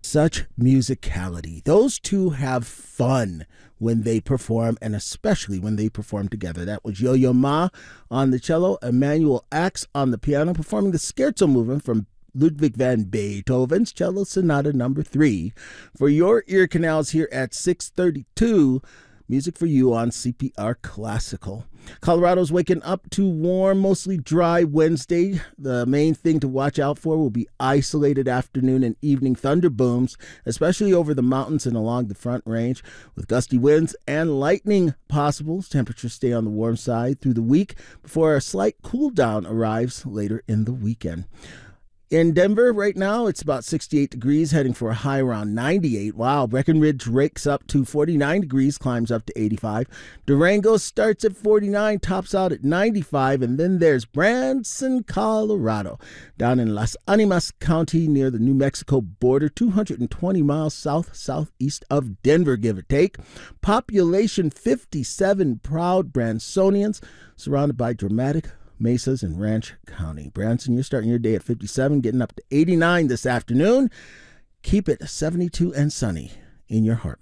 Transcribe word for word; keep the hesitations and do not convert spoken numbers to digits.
Such musicality. Those two have fun when they perform, and especially when they perform together. That was Yo-Yo Ma on the cello, Emanuel Ax on the piano, performing the Scherzo movement from Ludwig van Beethoven's Cello Sonata number three. For your ear canals here at six thirty-two, music for you on C P R Classical. Colorado's waking up to warm, mostly dry Wednesday. The main thing to watch out for will be isolated afternoon and evening thunder booms, especially over the mountains and along the Front Range, with gusty winds and lightning possible. Temperatures stay on the warm side through the week before a slight cool down arrives later in the weekend. In Denver right now, it's about sixty-eight degrees, heading for a high around ninety-eight. Wow, Breckenridge rakes up to forty-nine degrees, climbs up to eighty-five. Durango starts at forty-nine, tops out at ninety-five. And then there's Branson, Colorado, down in Las Animas County near the New Mexico border, two hundred twenty miles south-southeast of Denver, give or take. Population fifty-seven proud Bransonians, surrounded by dramatic mesas in Ranch County. Branson, you're starting your day at fifty-seven, getting up to eighty-nine this afternoon. Keep it seventy-two and sunny in your heart.